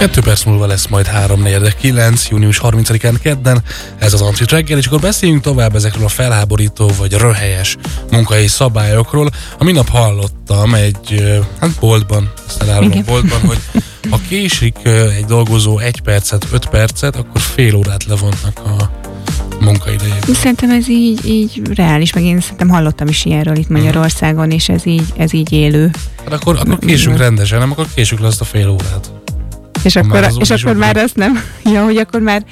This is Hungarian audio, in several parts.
2 perc múlva lesz majd 3:49, június 30-án kedden, ez az Antrit reggel, és akkor beszéljünk tovább ezekről a felháborító vagy röhelyes munkahelyi szabályokról. A minap hallottam egy boltban, aztán árulom boltban, hogy ha késik egy dolgozó 1 percet, 5 percet, akkor fél órát levonnak a munkaidejét. Szerintem ez így reális, meg én szerintem hallottam is ilyenről itt Magyarországon, és ez így élő. Hát akkor késünk rendesen, nem akkor késünk le azt a fél órát. És akkor már azt nem, hogy akkor már,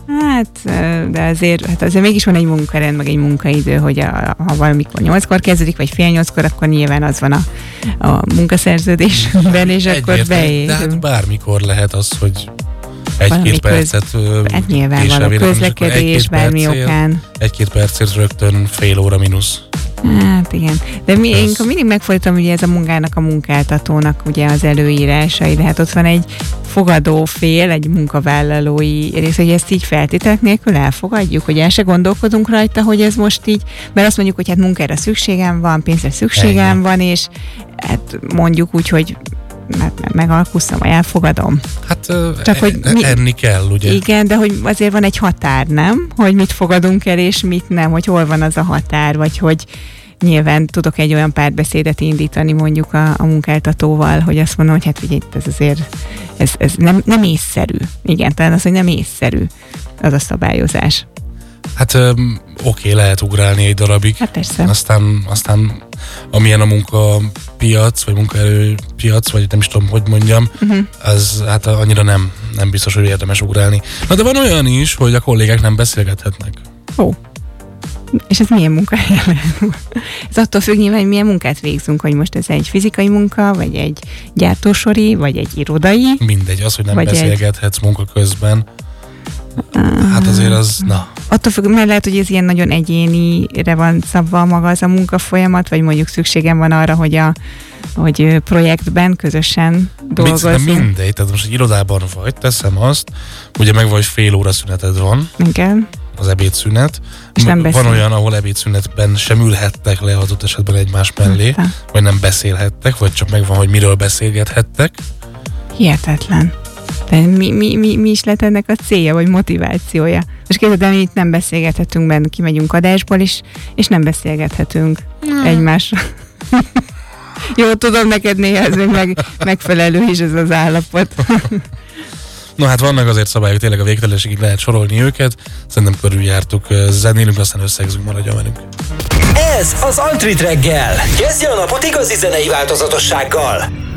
de azért mégis van egy munkarend, meg egy munkaidő, hogy ha valamikor 8-kor kezdődik, vagy fél 8-kor, akkor nyilván az van a munkaszerződésben, és akkor beér. De hát bármikor lehet az, hogy 1-2 percet nyilvánvaló közlekedés, bármi okán. 1-2 percért rögtön fél óra mínusz. Hát igen, de én mindig megfordítom, ugye ez a munkának, a munkáltatónak ugye az előírásai, de hát ott van egy fogadó fél, egy munkavállalói rész, hogy ezt így feltételek nélkül elfogadjuk, hogy el se gondolkodunk rajta, hogy ez most így, mert azt mondjuk, hogy hát munkára szükségem van, pénzre szükségem van, és hát mondjuk úgy, hogy megalkusszam, vagy elfogadom. Hát csak, hogy enni kell, ugye? Igen, de hogy azért van egy határ, nem? Hogy mit fogadunk el, és mit nem, hogy hol van az a határ, vagy hogy nyilván tudok egy olyan párbeszédet indítani mondjuk a munkáltatóval, hogy azt mondom, hogy hát ugye ez azért ez nem észszerű. Igen, talán az, hogy nem észszerű az a szabályozás. Hát oké, lehet ugrálni egy darabig. Hát persze. Aztán amilyen a munkapiac, vagy munkaerőpiac, vagy nem is tudom, hogy mondjam, az hát annyira nem biztos, hogy érdemes ugrálni. Na de van olyan is, hogy a kollégák nem beszélgethetnek. Ó. És ez milyen munkahely? Ez attól függ nyilván, hogy milyen munkát végzünk, hogy most ez egy fizikai munka, vagy egy gyártósori, vagy egy irodai. Mindegy, az, hogy nem beszélgethetsz munka közben. Hát azért az, Attól függ, mert lehet, hogy ez ilyen nagyon egyénire van szabva maga az a munkafolyamat, vagy mondjuk szükségem van arra, hogy projektben közösen dolgozzunk. Mindegy, tehát most egy irodában vagy, teszem azt, ugye meg vagy fél óra szüneted van. Igen. Az ebédszünet. Van olyan, ahol ebédszünetben sem ülhettek le adott esetben egymás mellé, vagy nem beszélhettek, vagy csak megvan, hogy miről beszélgethettek. Hihetetlen. De mi is lett ennek a célja, vagy motivációja? Most képzeld, mi itt nem beszélgethetünk benne, kimegyünk adásból is, és nem beszélgethetünk egymásra. Jó, tudom, neked néha ez még megfelelő is ez az állapot. No hát vannak azért szabályok, tényleg a végtelenségig lehet sorolni őket. Szerintem körüljártuk, zenélünk, aztán összegzünk, maradjon velünk. Ez az Antrit reggel. Kezdje a napot igazi zenei változatossággal.